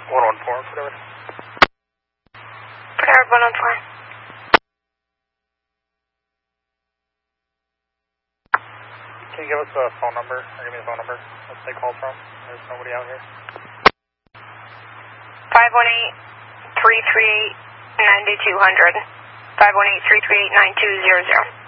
114, whatever. Brevard 114. Can you give us a phone number, or give me a phone number that they called from? There's nobody out here. 518-338-9200. 518-338-9200.